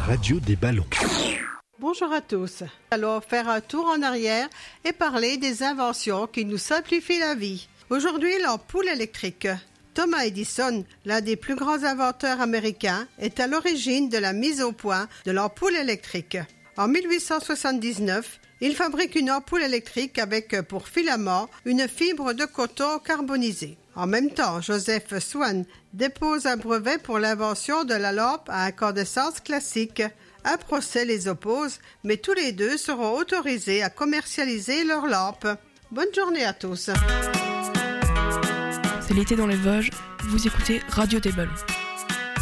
radio des ballons. Bonjour à tous. Allons faire un tour en arrière et parler des inventions qui nous simplifient la vie. Aujourd'hui, l'ampoule électrique. Thomas Edison, l'un des plus grands inventeurs américains, est à l'origine de la mise au point de l'ampoule électrique. En 1879, il fabrique une ampoule électrique avec pour filament une fibre de coton carbonisé. En même temps, Joseph Swan dépose un brevet pour l'invention de la lampe à incandescence classique. Un procès les oppose, mais tous les deux seront autorisés à commercialiser leurs lampes. Bonne journée à tous. C'est l'été dans les Vosges, vous écoutez Radio des Ballons.